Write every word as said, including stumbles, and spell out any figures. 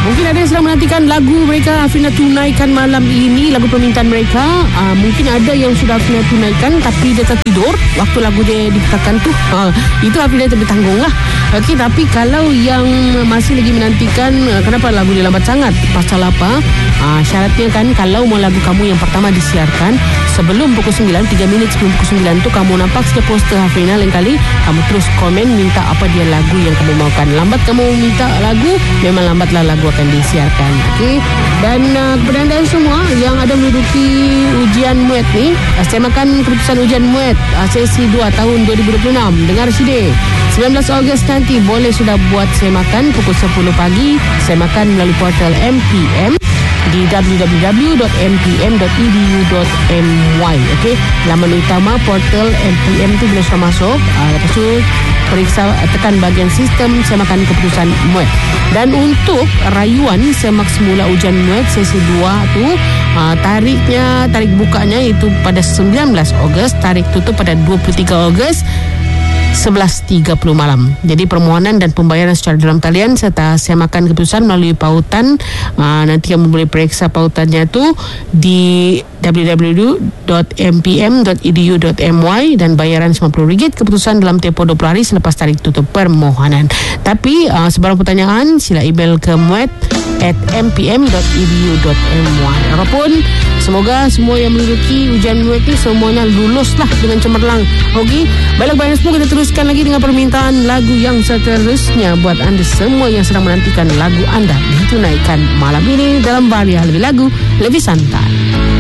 mungkin ada yang sedang menantikan lagu mereka Afrina tunaikan malam ini, lagu permintaan mereka. uh, Mungkin ada yang sudah Afrina tunaikan tapi dia tertidur waktu lagu dia diputarkan tu. uh, Itu Afrina tertanggung lah. Okey, tapi kalau yang masih lagi menantikan, uh, kenapa lagu dia lambat sangat? Pasal apa? Uh, syaratnya kan kalau mau lagu kamu yang pertama disiarkan sebelum pukul sembilan, tiga minit sebelum pukul sembilan tu kamu nampak sikit poster Afrina, lain kali kamu terus komen minta apa dia lagu yang kamu mahukan. Lambat kamu minta lagu, memang lambatlah lagu akan disiarkan. Okey. Dan uh, kepada anda semua yang ada menduduki ujian M U E T ni, uh, semakan keputusan ujian M U E T uh, sesi dua tahun dua ribu dua puluh enam. Dengar sini, sembilan belas Ogos nanti boleh sudah buat semakan pukul sepuluh pagi. Semakan melalui portal M P M di w w w dot m p m dot e d u dot m y. Okey, laman utama portal M P M tu bila sudah masuk, uh, lepas tu periksa, tekan bahagian sistem semakan keputusan M U E T. Dan untuk rayuan semak semula ujian M U E T sesi dua tu, uh, tariknya, tarik bukanya itu pada sembilan belas Ogos, tarik tutup pada dua puluh tiga Ogos sebelas tiga puluh malam. Jadi permohonan dan pembayaran secara dalam talian serta semakan keputusan melalui pautan, uh, nanti kamu boleh periksa pautannya tu di w w w dot m p m dot e d u dot m y dan bayaran sembilan puluh ringgit keputusan dalam tempoh dua puluh hari selepas tarik tutup permohonan. Tapi uh, sebarang pertanyaan sila email ke muet at m p m dot e d u dot m y. Apapun, semoga semua yang menduduki ujian M U E T ni semuanya luluslah dengan cemerlang. Okey, baiklah bayang semua, kita teruskan lagi dengan permintaan lagu yang seterusnya buat anda semua yang sedang menantikan lagu anda ditunaikan malam ini dalam Varia Lebih Lagu Lebih Santai.